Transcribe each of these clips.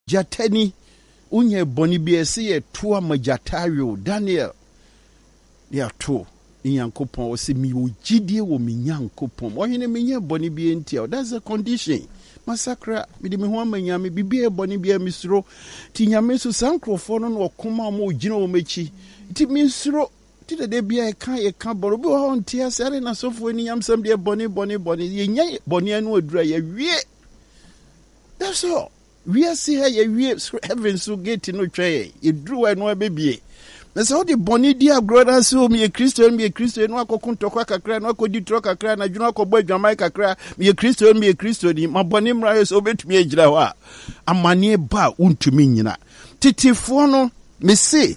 jatani unye boni biesi ye tuwa majatayo Daniel ya to Nyankopon wose mi ojidie wo mi Nyankopon ohene menye boni bi entia. That's a condition. Masakra mi de me ho amanyame bibie boni bia misro ti nyame so sankrofo no no koma mo ogina wo machi ti misro ti de bia e kan boro bi ho ntia sare na sofo ni nyamsam de boni ye nya boni anu adura ye wie. That's all. We are see here ye heaven so gate no twa ye duru anu abebie. Na so the boni dia brother so me Christian no akokuntokwa kakra no akodi tro kakra na dwuna akobɔ adwamai kakra me Christian ni ma boni mra so betumi agira ho a amane ba untumi nyina titifo no me se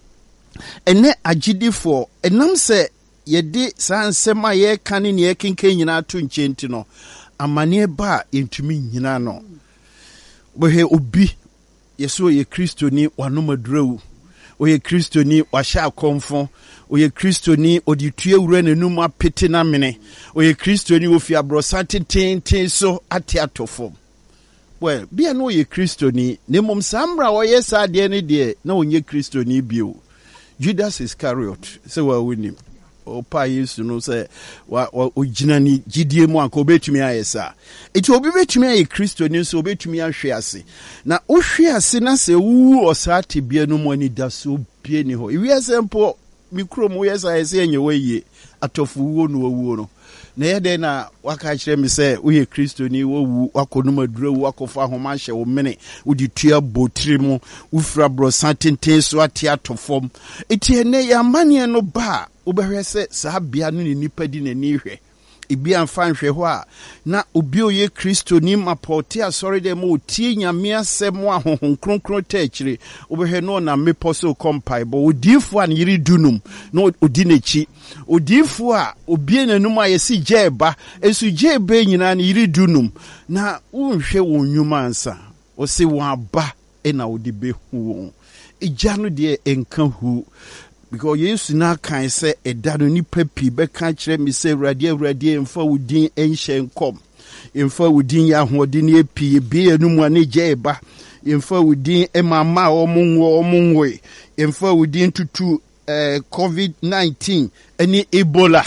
ene agidifo enam se yede sansem a ye kane ne ye kenken nyina to nkyenti no amane ba entumi nyina no bohe obi yeso ye Kristoni wanomadrewu oye Kristoni washa akomfo oye Kristoni oditue wura nanum apete na mene oye Kristoni ofi abrosa tenten so ate atofo. Well bia no oye Kristoni ne mom samra oye sa de ne de na onye Kristoni bio. Judas Iscariot se wa woni o pa Yesu no se wa ogina ni gidie mu anka obetumi ayesa eti obi betumi aye Kristoni so obetumi ahwe ase na ohwe ase na se wu osate bia no mu ani da so bia ni ho iwi asempo mikro mu yesa ese enye waye atofu wo no na yede na waka kire mi se uye Kristoni wo wu akonum adura wu akofa homa hye wo mene udi tua botire mu ufra bro santenten so ate atofom eti ene ya mane no ba ubehwe se sa bia no ni nipa di na ni hwe ibi amfa nhwe ho a na obi oye Kristoni mapote asori de mo tie nyame asem ahohon kronkron ta akire ubehwe no na meposo kompai bo odifo an yiri dunum no odi nechi odifo a obi nanum ayesi jeba esu jebe nyina na yiri dunum na unhwe wonwuma ansa o se waba na odi behu ijanu de enka hu because Yesu na kan se edano ni papi be kan kire mi se awurade emfa wudin enhye nkom emfa wudin ya hoden epi bi enum ane jeba emfa wudin emama omunwe emfa wudin tutu COVID-19 ani Ebola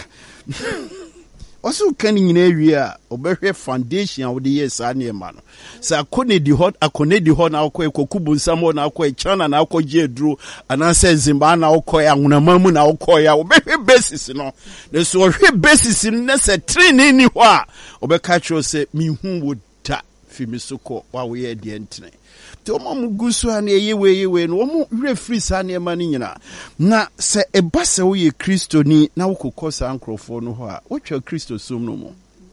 also kan nyina wi a obehwe foundation of the years ane ma no sa akonedi hot na akọ ekokubu nsamo na akọ China na akọ jedru ananse Zimbabwe na akọ ya ngunamamu na akọ ya obehwe basis no na so ohwe basis na se training ni ho a obeka kiro se mi hu woda fimisoko wa we ye de ntene to mo gusu an yewe no mo refree sa na ma ni nyina na se ebase wo ye Kristoni na wo kokosa ankrofo no ho a wo twa Kristo som no mo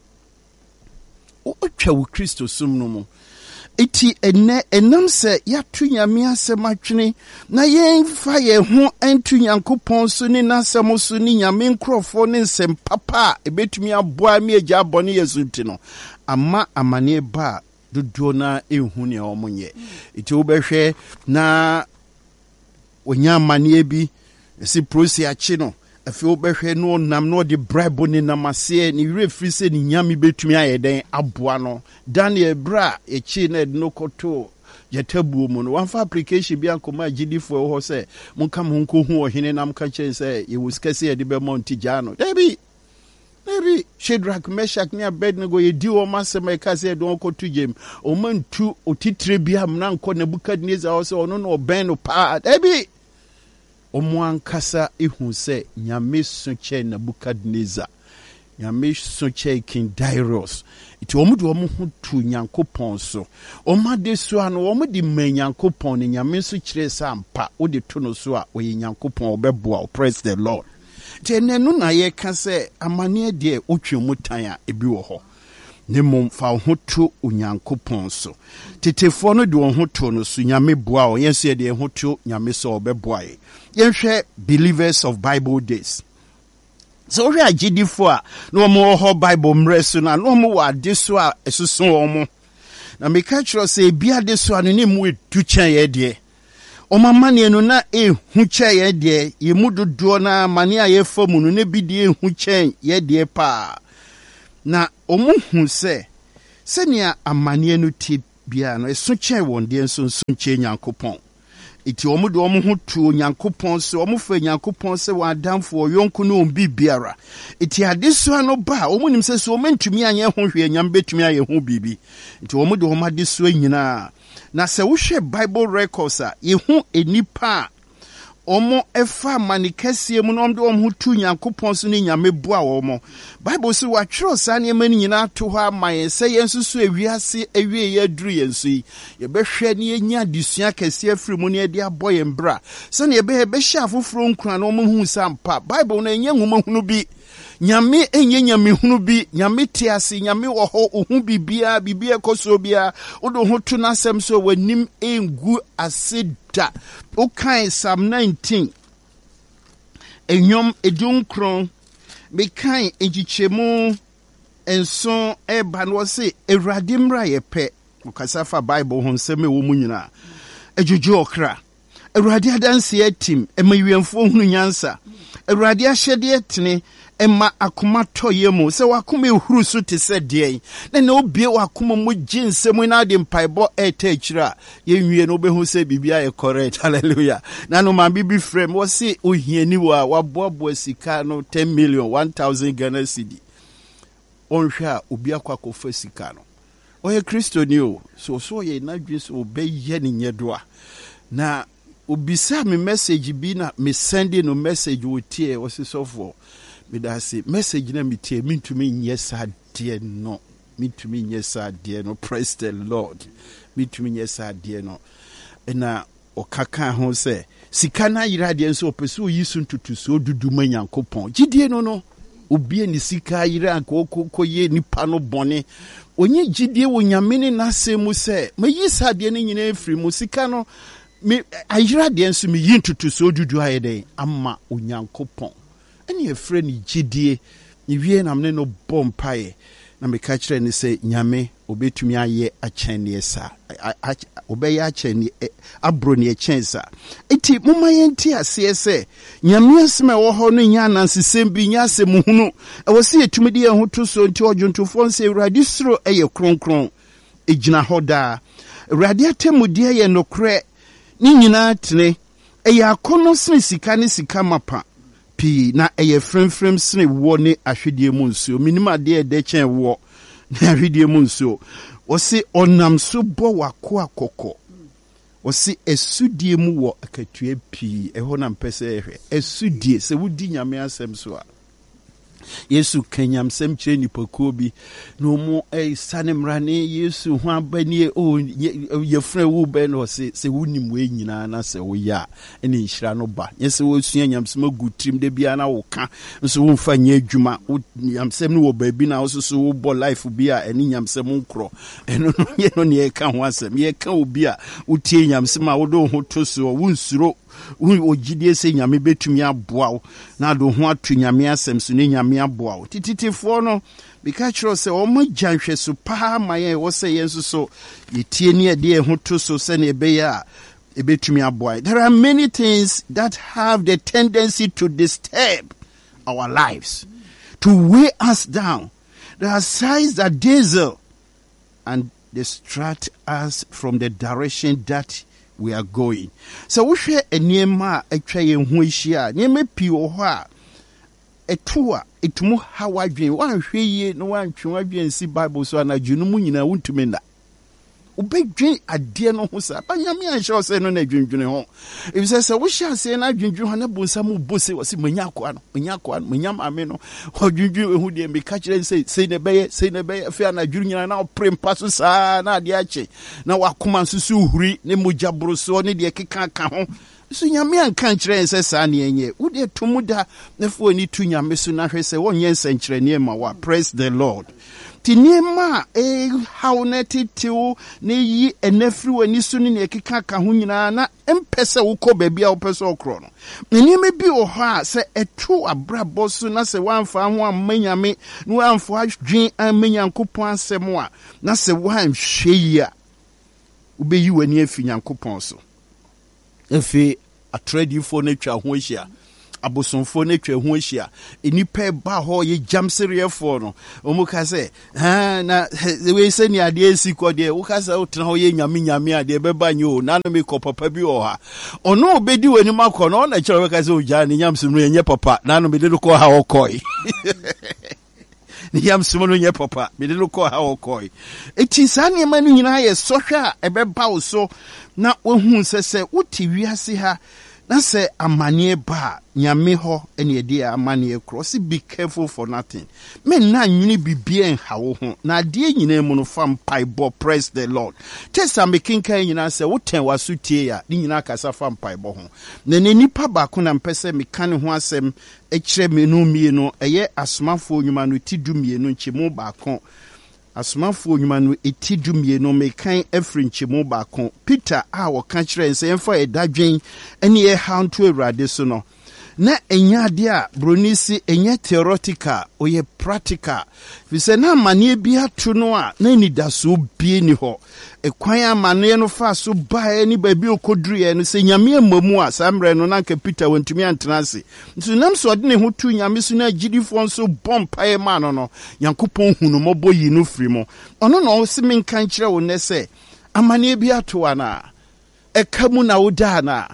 otwa wo Kristo som no mo eti enam se ya tu nyame asem atwene na yen fa ye ho antu Nyankopon so ni nasem so ni nyame nkrofo ni nsem papa ebetumi aboa mi agya abone yesunti no ama amane ba dodo na ehu ne omonye eti obehwe na onya amane bi esi prosi achi no afi obehwe no nam no de bribe ni namase ni refri se ni nyame betumi ayeden aboa no Daniel bra echi na no koto yatabuo mu no wanfa application bi ankoma gidifo ho se monka mo nko hu ohene nam ka chen se ye wuskase ye de be monti jano Maybe Shadrach, Meshach, ni Abednego ye di o masema ekase don ko tujem o mantu otitire bia mna nko Nebukadnezar o se ono no ben no pa ebi o mo ankasa ehun se nyame soche Nebukadnezar nyame soche King Darius iti o mu de o mu hu tu Nyankopon so o ma de so ano o mu de man Nyankopon ni nyame so kire sa mpa o de to no so a o ye Nyankopon obeboa. Praise the Lord. Tenenu na ye ka se amane de otwemu tan a ebi wo ho ne mom fa ho to Onyankopon so tetefo no de wo ho to no so nyame boa o yense de ho to nyame so obeboa ye yenhwe believers of Bible days so we agidifo a no mo ho Bible mreso na no mo wa de so a esusun wo mo na me ka kiro se bia de so anu ne mu etu chan ye de o mamane no na ehu che ye de ye mudodo na mane a ye famu no ne bi de ehu chen ye de pa na o mu hu se ne amane no ti bia no eso chen won de nso chen Nyankopɔn iti omo de omo ho tuo Nyankopɔn se omo fa Nyankopɔn se wa adamfo yonko no ombi biara iti adeso no ba omo nim se so mentumi anye ho hwe nyam betumi aye ho bibi iti omo de omo adeso nyina na se wo hwe Bible records a ye ho enipa omo efa manikesie mu no omde omo tu Nyankopɔn so ne nyame boa omo Bible se wa twero sa ne mani nyina to ha maye se yensusu ewiase ewie ye duru yensu yi ye behwe ne nya disua kese afiri mu ne de aboye mbra se ne ye be hye afoforo nkura no omo hu sampa Bible na enye nwoma hunu bi nyame enye nyame hunu bi nyame tiase nyame wo ho ohu bibia koso bia odo ho to nasem so wanim engu aseda okan Psalm 19 enyom edunkron mekan enchichemu enso eba no se Awurade mra ye pe okasa fa Bible ho nsem wo mu nyina ejojo okra Awurade adanse atim emawiemfo hunu nyansa Awurade ahyede etene Emma akoma toye mu se wakoma ehuru so te se de na obie wakoma mu ginsem na de mpaibo etachira yenwie no behu se bibia e correct hallelujah na no man bibi frame wo se ohiani wa waboabo sika no 10 million 1000 Ghana cedi onhwe a obi akwakofa sika no oye Kristo ni o so ye na dwe so obeye ne nyedoa na obisa me message bi na me send no message wo tie wo se sofo Midasi message na mitie mintumi nyesa de no mintumi nyesa de no praise the Lord mintumi nyesa de no na okaka ho se sika na yira de nso opeso yisu ntutu so dudu ma Nyankopɔn gidie no obie ni sika yira kokoye nipa no bone onye gidie wo nyame ne nasemu se mayisa de ne nyina efiri mu sika no me ayira de nso me yi ntutu so dudu ayede amma Onyankopɔn Any a friend gidie ni wie na mne no bompae na meka kire ni se nyame obetumi aye akyene esa obeye akyene abro ne chensa enti moma yenti ase se nyame asema wo ho no nya nansesem bi nya asem hunu e wo se etumi de ho to so enti odwontofo nse Awurade suro eye kronkron egina hoda Awurade atemudie ye nokre ni nyina tene eye akono sika ne sika mapa na eye frem sne wo ne ahwedie mu nsuo minima de de chen wo na ahwedie mu nsuo wo se onam so bo wako akoko wo se esudie mu wo akatua pii eho na mpese ehwe esudie se wudi nyame asem so a Yesu kenyam sem kire nipakuo bi no mo sane mrane Yesu ho abani ye frɛ wo be no se wonim we nyina na se wo ya ene nhira no ba yese wo sua nyamsem agutrim de bia na wo ka nso wo mfa nya adwuma nyamsem no wo ba bi na wo so wo bo life bi a ene nyamsem nkro eno no ye no ne ka ho asem ye ka obi a wo tie nyamsem a wo do ho to so wo nsuro ogidie se nyame betumi aboa na do ho atu nyame asem so ne nyame aboa tititifo no bika kiro se o ma gyanhwe so pa maye wo se yenso so yetie ne de ho to so se ne be ya ebetumi aboa. There are many things that have the tendency to disturb our lives, to weigh us down. There are signs that dazzle and distract us from the direction that we are going. So we share a niema a tray and huishia, nieme pio ha a tour, it mu how I dream. One share no one to see Bible so and I junumunina won't to menda. Obey dream a dear no hosa, but Yami shall say no dream home. If says we shall say and I dream you on a bosamu bosse was in Munyakwan, Munyam Ameno, or you who did be catch and say the bay, fair and junior now prim passus na diache. Now I come and susu Nemujabro so ni de kika so Yamian country and says Sani, would ye tumuda, therefore need to Yamisuna say 1 year century near Mawa. Praise the Lord. Tinema hauneti tiu ne yi enefru ani suni ne keka ka ho nyina na empese wo ko bebia wo pese okro no nneema bi o ha se etu abrabo so na se wanfa ho amanyame no wanfa adwen amanyankopon asem a na se wanhwe yi a ubeyi wani afi nyankopon so efi atradifo na twa ho ahia abosomfo ne twa ho ahia enipa ba ho ye jamserefo no omu ka se na we se ni ade siko de wo ka se wo tena ho ye nyame ade beba nyi o na no me ko papa bi o ha ono obedi wani makọ no na kire we ka se o ja ni nyamsum no ye papa na no me de ko ha o koi ni nyamsum no ye papa me de ko ha o koi eti sa ne ma no nyina ye sohwa ebeba wo so na wohu sese wuti wiase ha na se amane ba nyame ho ene ede amane cross be careful for nothing men na nwini bibie en hawo ho na ade nyina mu no fam paibo praise the Lord tesa mekinka nyina se woten wasutie ya ni nyina kasa fam paibo ho na nipa ba ko na mpese mekane ho asem ekire menu mienu eye asomafo nyuma no tidu mienu nchemu ba ko asomafo nyuma no etidu mienu mekan efri nchemu ba ko Peter a wo ka kire nse emfa edadwen ene ye hanto awurade so no na enya de a bronisi enya theoretical oye practical fise na amane bia to no a na ni daso bie ni ho ekwan amane no fa so bae ni ba bi okoduru no se nyame amamu a samre no na nka Peter wantumi antenase nso nam so de ne ho tu nyame so na agidifo nso bompae ma no Yankopɔn hunu mɔbɔ yi no firi mo ono no se menkan kire wo ne se amane bia to ana ekamu na woda na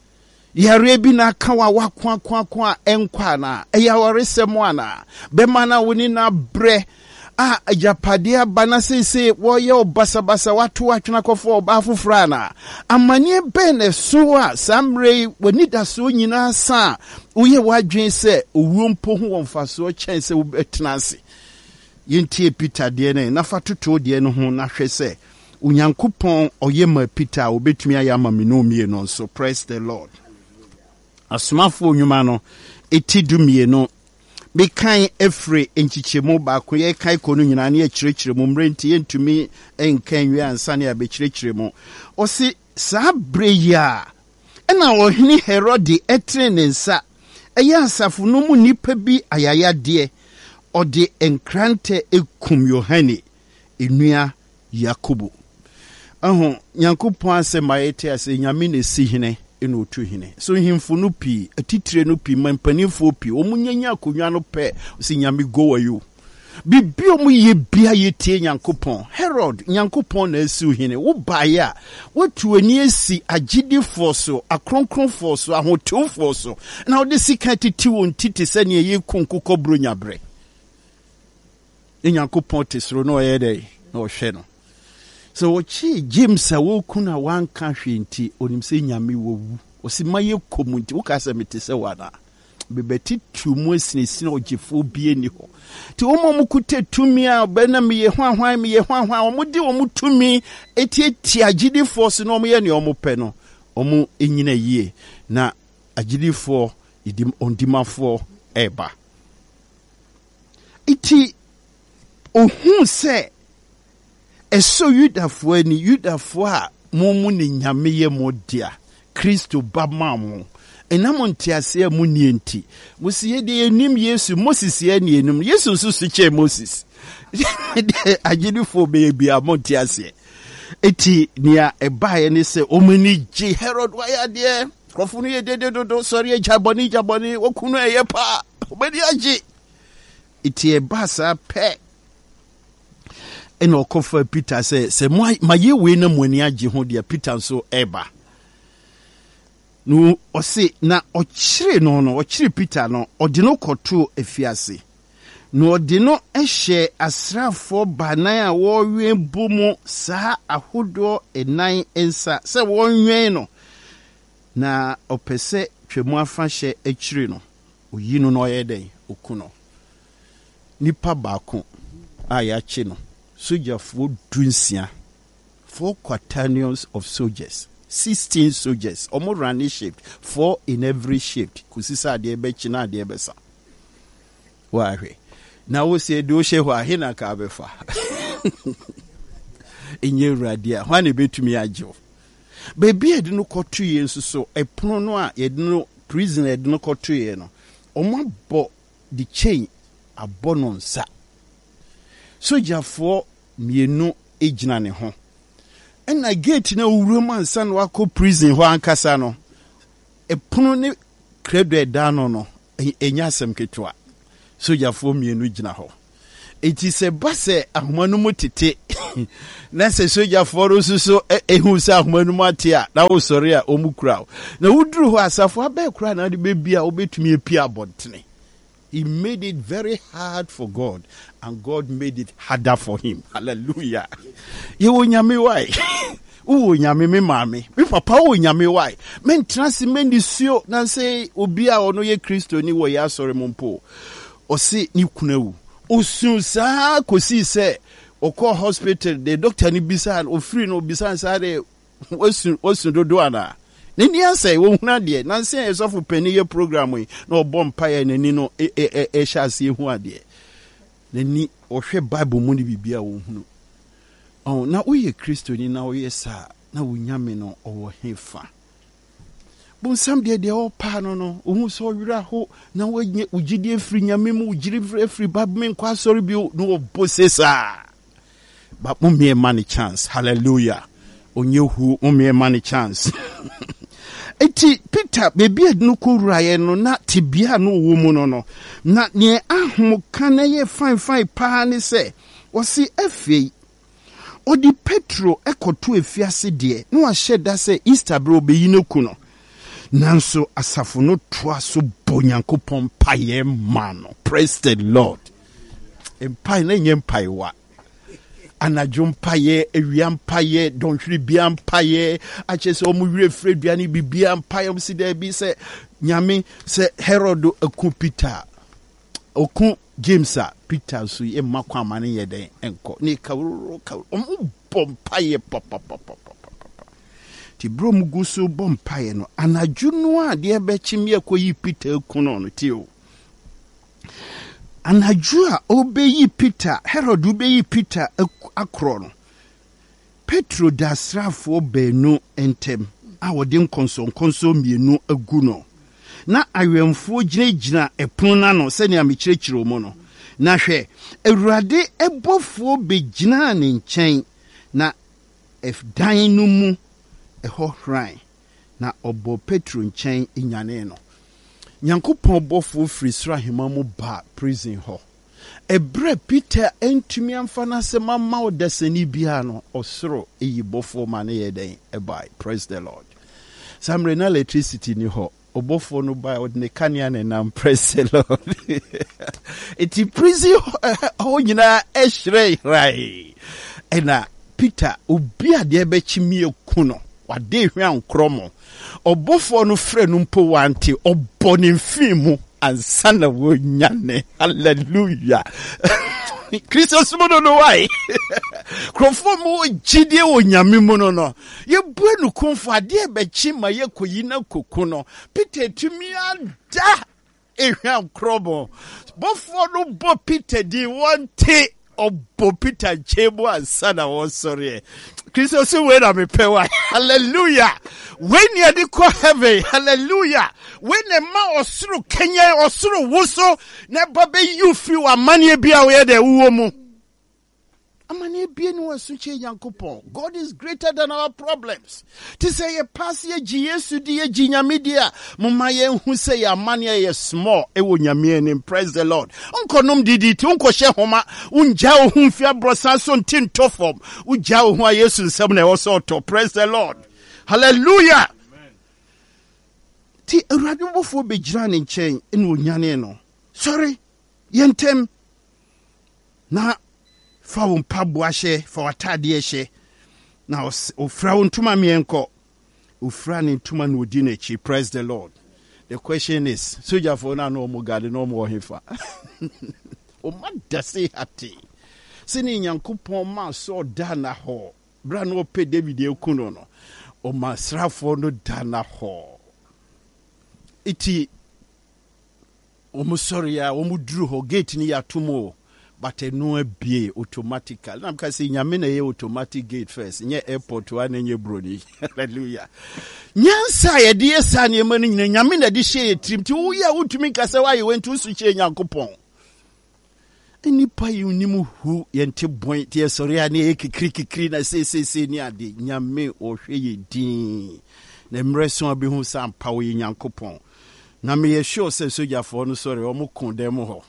yare bi na kawa wakwa enkwa na eyaware semo ana be mana woni na bre a ajapade bana sese wo ye obasabasa watu atwena kofo oba fofra na amane be ne so a samre woni da so nyina sa uye wadwen se owuo mpo ho wonfaso chen se wobetenase yentie Peter de ne na fatoto de ne ho na hwe se Onyankopɔn oyema Peter obetumi ayama minomie no so praise the Lord. Asomafo nyuma no etidumie no bekan efre enchichemu ba ko ye kai ko no nyina na ekirekiremu mrenti yentumi enkan wi ansane abekirekiremu osi saa breya ena ohini Herode etrenensa eya asafo no mu nipa bi ayayade ode enkrante ekum Yohane enua Yakobo Nyankopɔn asema yete ase nyame ne si hene eno otu hene so himfo no pi atitire no pi mampanifo pi omunyanya akonwa no pe si nyame go ayo bibi omu ye bia yetie Nyankopɔn Herod Nyankopɔn na asi hene wo baaya watu ani asi agidifo so akronkronfo so ahotewfo so na ode sika titi won titi se ne ye konkokɔ bro nyabre Nyankopɔn tesro no ye dey na ohwe no so ochi James wo kuna wanka hwenti onimse nyame wowu osimaye komunti ukasa metese wana bebeti tumu sinesina ogifo bie ni ho ti omo mukute tumi a bena me ye hwanhwan omudi omutumi eti agidi force no omo ye ne omo pe no omo enyina yie na agidi for idim ondimafo eba iti ohun se eso Yudafo ani Yudafo a mumu ni nyame ye modia Kristo bamamu enamo ntiase mu nienti musi ye de enim Yesu Moses ye ni enum Yesu susu che Moses agidifo be bia montiase eti nia ebaye ne se omani ji Herod waya de krofunu ye dedodo sorry jaboni okunu eye pa omani agi eti ebasa pe eno kofa Peter se maye we na muani agi ho de Peter so eba no ose na ochire Peter no ode no koto afiase no ode no ehye asrafo banan a wowe bomu saa ahodo enan ensa se wonwen no na opese twemu afa hye akire no oyi no ye den okuno nipa baako a ya chi no soldier for dunsia 4 quaternions of soldiers 16 soldiers omo running shift 4 in every shift kusisa de be china de besa wa hwe na wo se de o hye ho ahina ka befa enye radia hwa ne betumi agyo bebi ede no kotu ye nsuso epono no a ye de no prison ede no kotu ye no omo bo the chain abono nsa soldier for mienu ejina ne ho ena gate na owuram ansa no akọ prison ho ankasa no epono ne credo dano no enyasem ketwa soja fo mienu gina ho eti se base ahomanu mutete na se soja fo so ehu se ahomanu mate a na wo sori a omukura na wuduru ho asafo abekura na de bebia obetumi epia abontene. He made it very hard for God, and God made it harder for him. Hallelujah. You will nyame why? Who nyame me mami? Me papa who nyame why? Men transi men disio na say obia ono ye Kristo ni wo ya sore mumpo. O si ni kunewu. Osun sa kosi se okọ hospital the doctor ni bisa o free no bisa sa de osun dodo ana. Nini answer wo huna de na nse esofu pani ye program yi na obọ mpaye nani no shase hu ade nani ohwe bible mu ni bibia wo hunu na uye Kristo ni na uye sa na unyame no owo hefa bon sam de o pa no ohun so wira ho na wanye ugidi efri nyame mu ugiri efri bible men kwa sorry bi no obosesa ba mu me man chance. Hallelujah. Onye hu mu me man chance. Eti Peter bebi adunu kuraye no na tibia no wo mu no na ne ahom kana ye fine pa ne se osi afei odi Petro ekoto efiase de no ahye da se Easter bro be yino ku no nanso asafo no toa so bonyankopon paye mano. Praise the Lord. Empai na nyempai wa anadwo mpaye ewia mpaye donhwiri bia mpaye achese omuwire freduane bibia mpaye msida bi se nyame se Herod aku Peter oku James Peter so ye makwa amane yeden enko ni kawro ombom mpaye papa ti bro muguso bom mpaye no anadwo no a de bechimi akoyi Peter aku no tio anajua obeyi Peter Herod obeyi Peter akro no Petro da srafo benu entem a wode nkonso mienu agu no na awemfo gina epon na no se ne amekirikiro mo no na hwe Awurade ebofo begina ne nchen na dan no mu eho hran na obo Petro nchen enyane no Nyankopon bofo firi sra hema mu ba prison ho ebre Peter entumi amfa na se mama odasani bia no osoro eyi bofo ma ne yeden ebai. Praise the Lord. Samre na electricity ni ho obofo no ba odne kania ne nam. Praise the Lord. Eti prison ho nyina ehre rai ena Peter obi ade be chimie ku no wade hwan kromo obofo no frɛ no mpo wante obone mfimu ansana wo nyane. Hallelujah. Christos mo no why krofo mo gidie wo nyame mo no ye bua no konfo ade be chima ye koyi na koko no Peter tumi ada ehwan kromo bofo no bo Peter di wante obo Peter chebo ansana wo sorry Christos we na me pewa. Hallelujah. When you dey call heaven, hallelujah. When the man osuru Kenya osuru wuso na babe you free wa mani bia we de wo mu. Amani bia no asuche Yankopon. God is greater than our problems. To say ye pass ye Yesu di ye nyame dia, mama ye hu say ya mani ye small e wo nyame ni. Praise the Lord. Unko nom didi ti unko hye homa unja wo hu fia brosa so ntin tofom. Unja wo hu a Yesu nsem na wo so to. Praise the Lord. Hallelujah. Amen. Ti Awurade bofo begira ne nchen ene onyane no. Sorry. Yentem na fa won pabo ahye fa watade ahye na ofra won tuma mienko ofra ne tuma no odi na chi. Praise the Lord. The question is soja for na no mo gade no mo hefa o madase hati sini Nyankopon ma so da na ho bra no pe David ekuno no o masrafo no da na ho iti o mo sorry ya o mo duru ho gate ni ya tumo but no be automatically. Na because nyame na ye automatic gate first. Nye airport wa na nye broni. Hallelujah. Nyansa ye de esa ne ma nyina nyame na de hye trim ti wo ya wutumi kasa wa ye wentu su hye Nyankopon. Eni pa yi unimu hu ye nte bon ti esori a ne kikri na se ni ade nyame o hwe ye din. Na mreso abi hu sam pa wo ye Nyankopon. na me sure say soja for no sorry o mo kon dem ho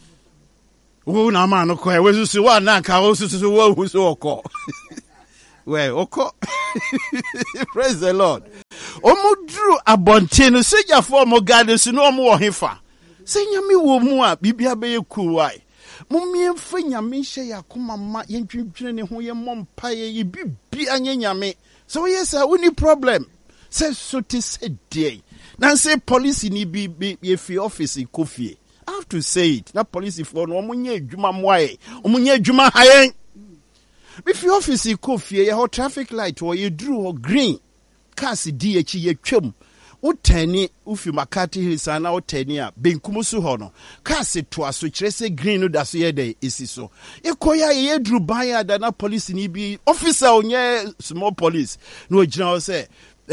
wo na ma no ko e we susu wa na ka wo susu wo hu so oko we oko praise the Lord omudru abonte no soja for mo garden so no mo wo hefa se nyame wo mu a bibia be kuwai mumie fa nyame hye yakoma ma yentwintwene ne ho ye mompa ye bibia nyame so yes we need problem say so te say dey now say police ni be if office kofie I have to say it na police for no omunye adwuma moae omunye adwuma hayen if office kofie ye ho traffic light or ye drew or green cars di echi ye twam utani ufi Makati Hills na utani a benkum so ho no cars to aso kire se green no da so ye dey esi so ekoya ye drew ban ya da na police ni bi officer onye small police no ogina say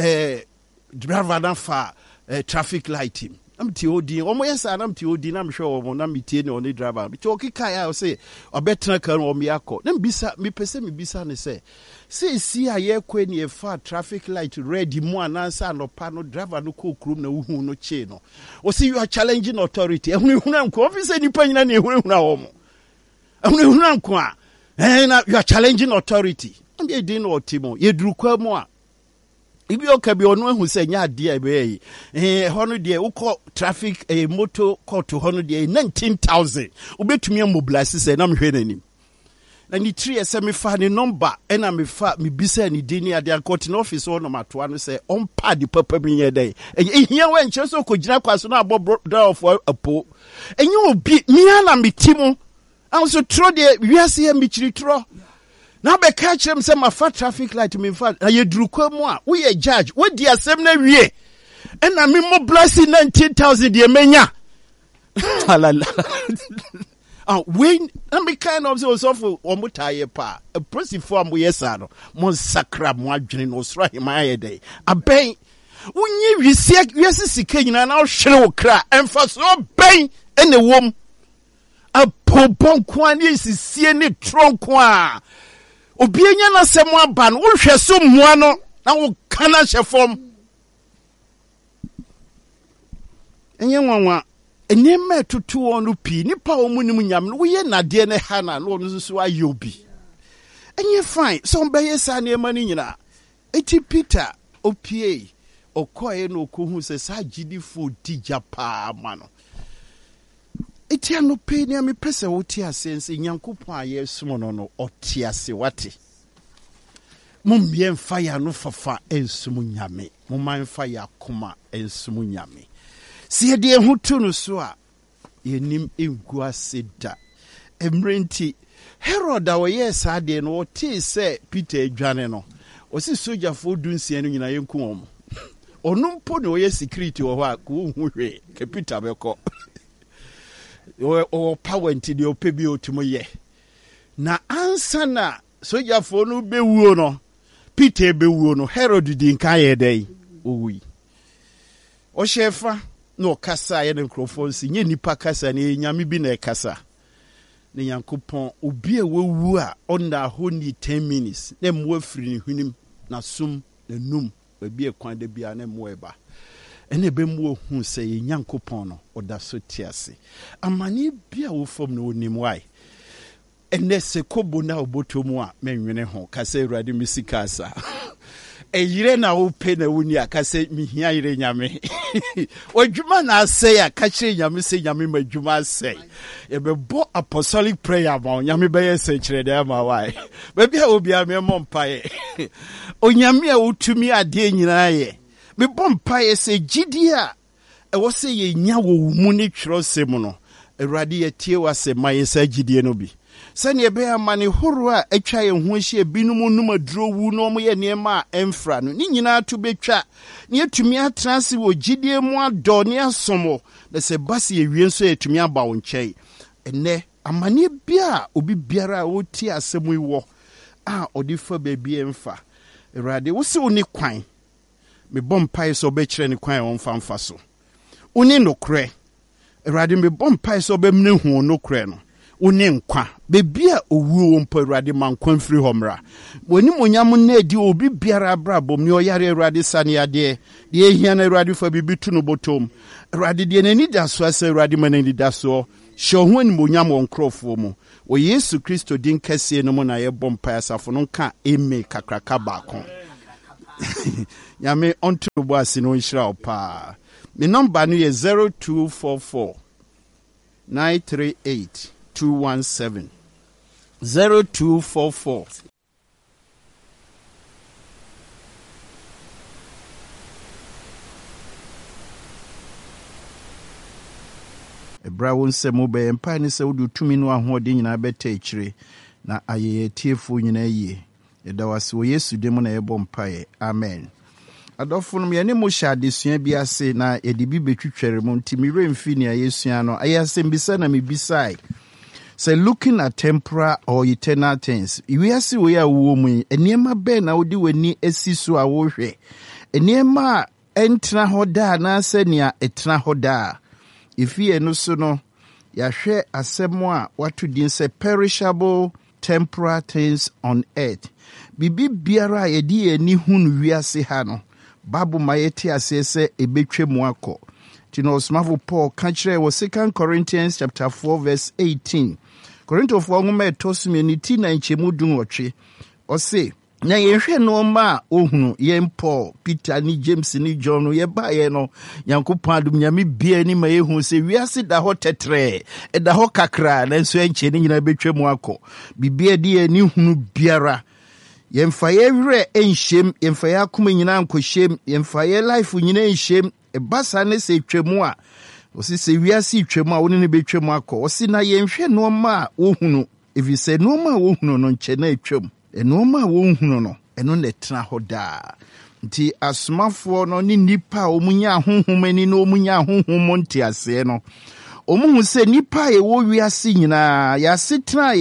driver na fa traffic light him am ti odi omo yesa na am ti odi na mhwe omo na metie ne oni driver bi choki kai I say obetra kan omo yakọ na mbisa me pese me bisa ne say si aye kwe ni e fa traffic light red mu anansa no pa no driver no ko krum na uhu no che no o see you are challenging authority ehunu anko officer ni panyina na ehunu omo ehunu anko a na you are challenging authority am e din no otimo ye durukwa mu a ibi okabi onu ehu se nya ade ebe hono de ukọ traffic motor court hono de 19,000 ubetumi mobilize se na mhwe nanim na ni 3 ese me fa ni number ena me fa me bisa ni dini ade court no office ono matoa no se on pad papa bi nye dey ehia we nche so ko gina kwaso na abo door for apo enye obi mi ana metimu anso tro de wiase ya michiri tro na be catch them say my fat traffic light me fat na ye durukwa mu a we judge we di asem na wie and na me mo blessing 19,000 de menya when na me kind of so for omutaye pa a presi form we yesa no mo sakra mo adwene no sra hima ye dey aben wonyi wiase sika nyina na hwere wo kra emfa so ben ene wom a pobon kwani sisie ne tronko a obienya na semu aba no wohwe so mua no na wo kana hyefom enye nwanwa enyema tutu onu pi nipa omunim nyam no ye nade ne hana no no so ayobi enye fine so be yesa ne ma ni nyina eti Peter opie okoye no kohu se sa gidifo dijapa ma no eti ano pe ni me pese wo ti asense Nyankopon aye sumo no oti ase wate mumbie mfa ya no fafa ensumu nyame mumman fa ya koma ensumu nyame sie de hutu no so a yenim engu ase da emrenti Herod awoye saade no oti se Peter adwane no osi soja fo dunsia no nyina yenku omo onumpo ne oye security wo ha ko hu hwe ke Peter beko o power nti de opebi otumo ye na ansa na soja fo no bewuo no Peter bewuo no Herod di nka ye dai owi o shefa no kasa ye ne microphone nye nipa kasa ne nyame bi na kasa ne Nyankopon obi a wewu a onda ho ni 10 minutes na mo afiri ne hunim na sum na num babi ekwan de bia na mo eba ene be mu hu se ye Nyankopon no oda so tiase amani bia wo fom no onim wai ene se kobo na obotomu a menwene ho kase Awurade misika asa eyire na wo pe na woni akase mihia yire nyame odwuma na ase ya kache nyame se nyame madwuma ase e be bo apostolic prayer ma nyame be yese kire da ma wai be bia obi a me mompae onyame a wotumi ade nyina ye me bompae se gidia e wo se ye nya wo mu ne twrosem no Awurade ye tie wase ma ye sa gidie no bi sani ebe amane horo a atwa ye ho hye binum num aduro wu no mo ye niema emfra no ni nyina to betwa ne atumi atranse wo gidie mu adɔ ne asomo na se base ye wie nso atumi aba wo nkyɛn ene amane bia obi biara wo ti asɛm iwo a odi fa baabi emfa Awurade wo se oni kwan me bompai so be kyerɛ ne kwan won famfa so oni nokre Awurade me bompai so be mne hu nokre no unenkwa bebia owuo mpo Awurade mankwa mfiri homra woni monyam na edi obi biara brabom ne oyare Awurade sane ade de ehia na Awurade fa bibitu no botom Awurade de nani da so asa Awurade manani da so hye ho ni monyam onkrofo mu o Yesu Kristo din kase no mu na ye bompa asafo no ka eme kakraka baako Yame onto bo ase no nhira opa me number no ye 0244 938 217 0244 Ebra won se mo be empa ne se wodu tumi no ahode nyina beta ekire na ayeye tiefo nyina yie eda wase wo Yesu de mo na yebo mpae amen adofo no ye mo sha adesua bi ase na edi bi betwetwere mo ntimi remfi ne ayesua no ayasem bisa na mebisai say looking at temporal or eternal things we are see we are woman eniema be na wodi wani esiso a wo hwe eniema entra hoda na se nia etra hoda ifie no so no ya hwe asemo a watu din say perishable temporal things on earth bibi biara yedi eni hunu wiase ha no babu mayeti asese ebetwemu akọ tino osmafo Paul kanchire wo 2 Corinthians chapter 4 verse 18 Korinto fo ngoma etosumi ni ti na nchemu dunwotwe ose na yehwe no ma ohunu ye Paul Peter ni James ni John no ye ba ye no Yankopon adum nyame bia ni ma yehu se wiase da ho tetre da ho kakra na nso enche ni nyina betwemu akọ bibia de ni hunu biara yemfa ye wre enhyem yemfa ya kuma nyina nkoshem yemfa ye life nyina enhyem ebasa ne se twemu a osi se wiase twemu a woni ne betwemu akọ osi na yenhwe no ma ohunu evi se no ma ohunu no nche na etwem eno ma ohunu no eno ne tena hoda nti asomafo no ni nipa omunya ahonhom ani no omunya ahonhom nti ase no omuhu se nipa ye wo wiase nyina ya setena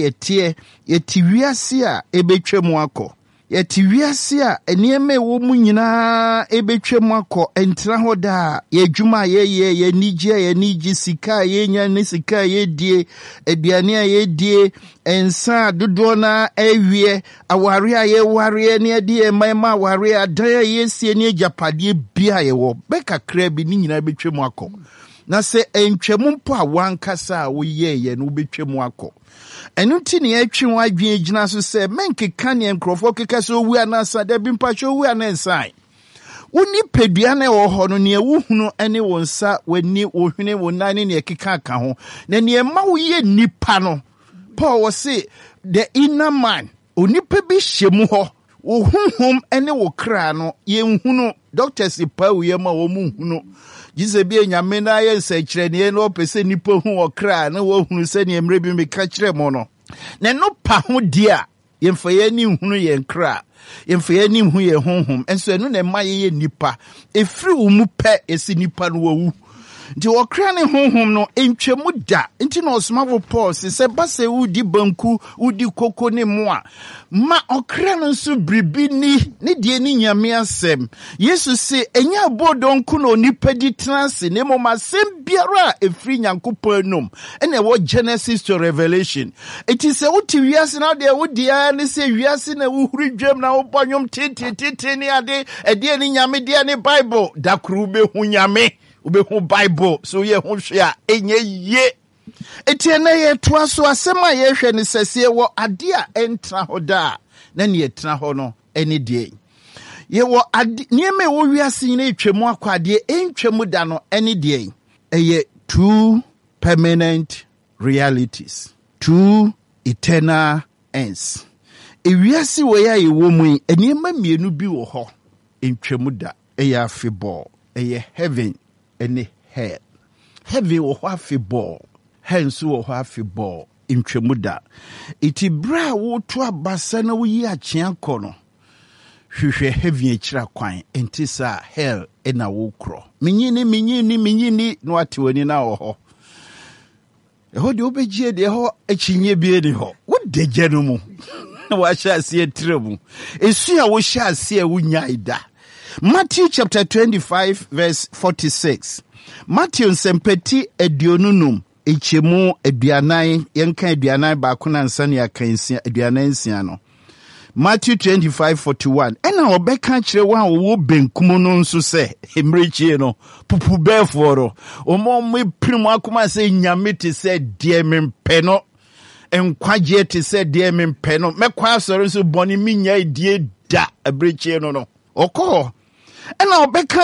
ye ti wiase a ebetwemu akọ yeti wiase a enieme wo mu nyina ebetwem akọ entra hoda ye dwuma ye nigi sika ye nya ne sika ye die aduane a ye die ensa dodo na ewie aware a ye ware ne de mema ware adan ye sie ne japade bia ye wo bekakra bi ni nyina betwem akọ na se entwem mpo a wankasa a wo ye no betwem akọ enu ti ne atwi wadwen gina so se menkeka ne nkrofo keka so wu anasa da bi mpacho wu anensan woni pedua na wo ho no ne wuhunu ene wo nsa wani wo hwene wo nane ne keka aka ho na ne ma wo ye nipa no Paul was say the inner man onipa bi hyemu ho wo hunhum ene wo kra no ye nhunu doctors pa wo ye ma wo mu hunu Jesus be nyame na ye nsekire ne no pese nipa hu okra na wo hunu se ne emre bi meka kire mo no na no pa ho dia yemfa ye ni hunu ye nkra yemfa ye ni hu ye honhom enso enu na ma ye nipa efiri wo mu pe esi nipa no wu nti okra ne honhom no entwemu da nti na osmavo Paul se base udi banku udi koko ne moa ma okra no nso bribi ni die ni nyame asem Yesu se enya bodonku no nipa di transe ne mo masem biara efri Nyankopon nom ene wo Genesis to Revelation eti se uti wiase na de wudi ya ne se wiase na wuhuri dwam na wo bonyom tete ni ade ede ni nyame de ne Bible dakru be hu nyame ube hu Bible so ye hu hwe enye ye etiene ye toa so asema ye hwe ne sese wo ade a entra hoda na ne etra ho no eni de ye wo ade nieme wo wiase nyina etwemu akwade entwemu da no eni de eye two permanent realities, two eternal ends. Ewiase wo ya ye wo mu eniema mienu bi wo ho entwemu da eye afebol eye heaven ene hell. Heaven wo ho afebol, hell so wo ho afebol entwemu da. Iti bra wo to abasa na wo yi akye akono. Hwehwe heaven ekira kwan entisa hell ena wo kro. Minyini no ate wani na wo ho. Eho de obegie de ho achinye bie ni ho. Wo deje no mu. Wa sha se etremu. Esu a wo sha se wunya ida. Matthew chapter 25 verse 46. Matthew sempeti edionunum Echemu aduanan yenka aduanan ba ko na nsa ne aka nsia aduanan nsia no. Matthew 25:41. Ena obeka kire wa wo benkum no nso se emrechie no pupu beforo. Omo me primu akoma se nyame te se de mempe no. Enkwaje te se de mempe no. Mekwa asoro so boni minya die da abrechie no no. Okọ. Ena obeka